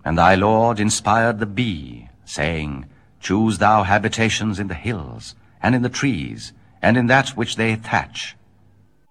And thy Lord inspired the bee, saying, Choose thou habitations in the hills, and in the trees, and in that which they thatch,